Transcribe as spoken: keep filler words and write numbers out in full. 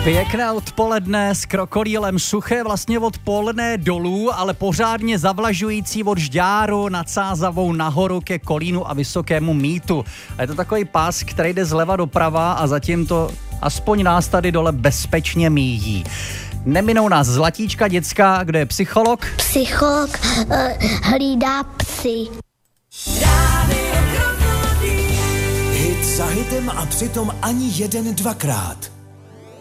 Pěkné odpoledne s krokodýlem, suché vlastně od polné dolů, ale pořádně zavlažující od Žďáru nad Sázavou nahoru ke Kolínu a Vysokému Mýtu. A je to takový pás, který jde zleva doprava a zatím to aspoň nás tady dole bezpečně míjí. Neminou nás Zlatíčka dětská, kde je psycholog. Psycholog uh, hlídá psy. Hit za hitem a přitom ani jeden dvakrát.